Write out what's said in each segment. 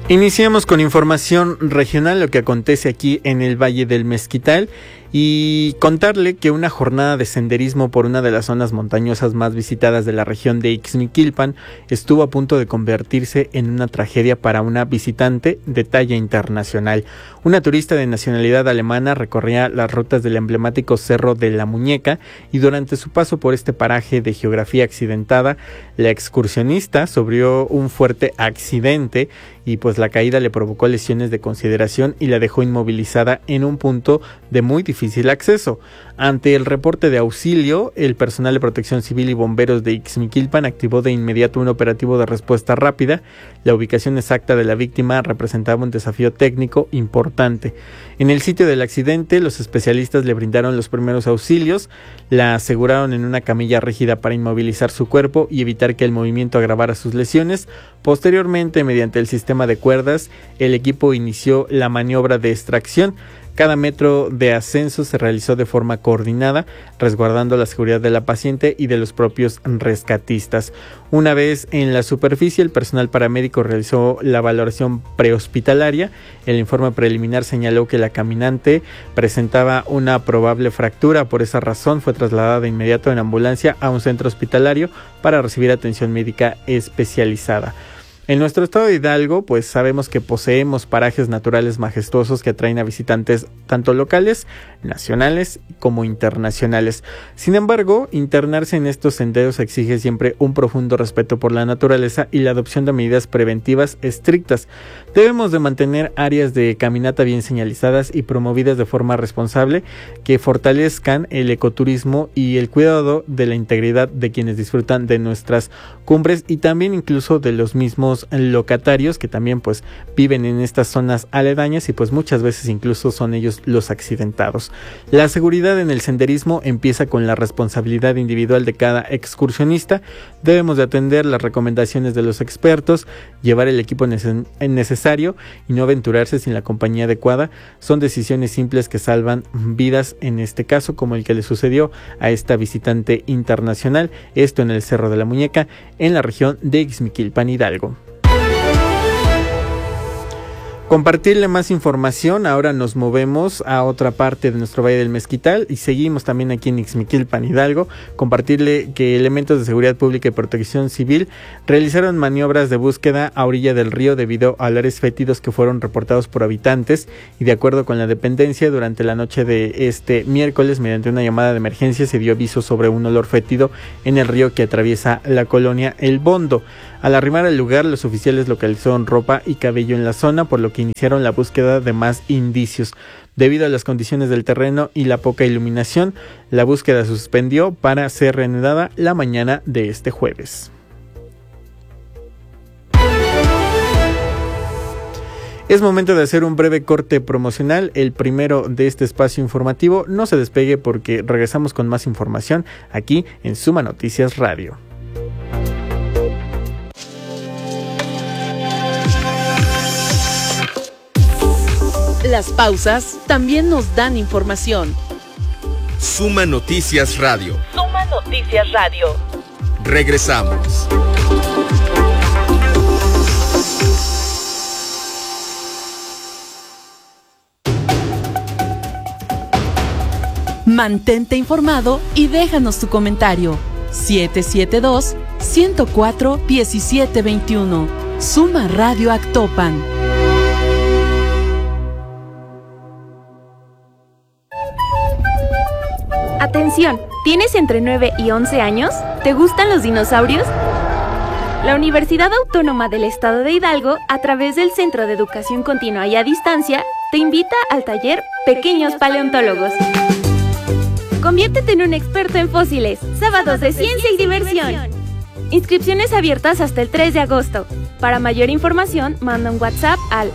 Iniciamos con información regional, lo que acontece aquí en el Valle del Mezquital, y contarle que una jornada de senderismo por una de las zonas montañosas más visitadas de la región de Ixmiquilpan estuvo a punto de convertirse en una tragedia para una visitante de talla internacional. Una turista de nacionalidad alemana recorría las rutas del emblemático Cerro de la Muñeca y durante su paso por este paraje de geografía accidentada, la excursionista sufrió un fuerte accidente y pues la caída le provocó lesiones de consideración y la dejó inmovilizada en un punto de muy difícil acceso. Ante el reporte de auxilio, el personal de protección civil y bomberos de Ixmiquilpan activó de inmediato un operativo de respuesta rápida. La ubicación exacta de la víctima representaba un desafío técnico importante. En el sitio del accidente, los especialistas le brindaron los primeros auxilios, la aseguraron en una camilla rígida para inmovilizar su cuerpo y evitar que el movimiento agravara sus lesiones. Posteriormente, mediante el sistema de cuerdas, el equipo inició la maniobra de extracción. Cada metro de ascenso se realizó de forma coordinada, resguardando la seguridad de la paciente y de los propios rescatistas. Una vez en la superficie, el personal paramédico realizó la valoración prehospitalaria. El informe preliminar señaló que la caminante presentaba una probable fractura. Por esa razón, fue trasladada de inmediato en ambulancia a un centro hospitalario para recibir atención médica especializada. En nuestro estado de Hidalgo, pues sabemos que poseemos parajes naturales majestuosos que atraen a visitantes tanto locales, nacionales como internacionales. Sin embargo, internarse en estos senderos exige siempre un profundo respeto por la naturaleza y la adopción de medidas preventivas estrictas. Debemos de mantener áreas de caminata bien señalizadas y promovidas de forma responsable que fortalezcan el ecoturismo y el cuidado de la integridad de quienes disfrutan de nuestras cumbres y también incluso de los mismos locatarios que también pues viven en estas zonas aledañas y pues muchas veces incluso son ellos los accidentados. La seguridad en el senderismo empieza con la responsabilidad individual de cada excursionista. Debemos de atender las recomendaciones de los expertos, llevar el equipo necesario y no aventurarse sin la compañía adecuada. Son decisiones simples que salvan vidas, en este caso como el que le sucedió a esta visitante internacional, esto en el Cerro de la Muñeca, en la región de Ixmiquilpan, Hidalgo. Compartirle más información, ahora nos movemos a otra parte de nuestro Valle del Mezquital y seguimos también aquí en Ixmiquilpan, Hidalgo. Compartirle que elementos de seguridad pública y protección civil realizaron maniobras de búsqueda a orilla del río debido a olores fétidos que fueron reportados por habitantes y de acuerdo con la dependencia, durante la noche de este miércoles, mediante una llamada de emergencia, se dio aviso sobre un olor fétido en el río que atraviesa la colonia El Bondo. Al arribar al lugar, los oficiales localizaron ropa y cabello en la zona, por lo que iniciaron la búsqueda de más indicios. Debido a las condiciones del terreno y la poca iluminación, la búsqueda se suspendió para ser reanudada la mañana de este jueves. Es momento de hacer un breve corte promocional, el primero de este espacio informativo. No se despegue porque regresamos con más información aquí en Suma Noticias Radio. Las pausas también nos dan información. Suma Noticias Radio. Suma Noticias Radio. Regresamos. Mantente informado y déjanos tu comentario. 772-104-1721. Suma Radio Actopan. Atención, ¿tienes entre 9 y 11 años? ¿Te gustan los dinosaurios? La Universidad Autónoma del Estado de Hidalgo, a través del Centro de Educación Continua y a Distancia, te invita al taller Pequeños Paleontólogos. Conviértete en un experto en fósiles, sábados de ciencia y diversión. Inscripciones abiertas hasta el 3 de agosto. Para mayor información, manda un WhatsApp al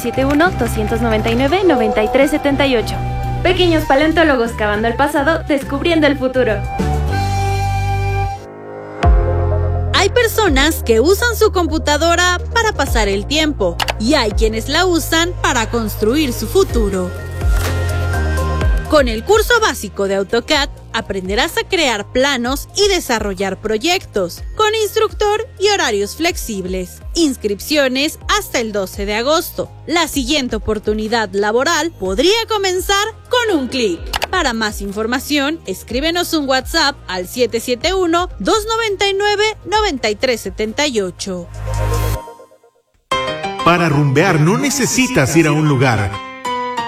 771-299-9378. Pequeños paleontólogos cavando el pasado, descubriendo el futuro. Hay personas que usan su computadora para pasar el tiempo y hay quienes la usan para construir su futuro. Con el curso básico de AutoCAD aprenderás a crear planos y desarrollar proyectos, con instructor y horarios flexibles. Inscripciones hasta el 12 de agosto. La siguiente oportunidad laboral podría comenzar con un clic. Para más información, escríbenos un WhatsApp al 771-299-9378. Para rumbear no necesitas ir a un lugar.